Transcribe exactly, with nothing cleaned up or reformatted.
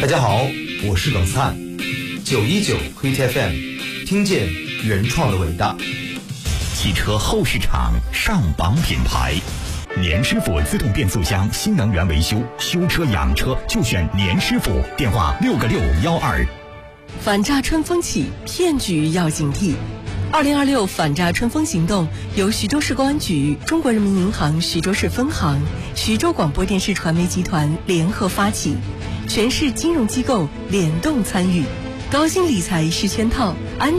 大家好，我是冷灿，九一九 Hit F M， 听见原创的伟大。 汽车后市场上榜品牌，年师傅自动变速箱新能源维修，修车养车就选年师傅，电话六个六幺二。 反诈春风起，骗局要警惕。二零二六反诈春风行动由徐州市公安局、中国人民银行徐州市分行、徐州广播电视传媒集团联合发起，全市金融机构联动参与。高新理财是圈套，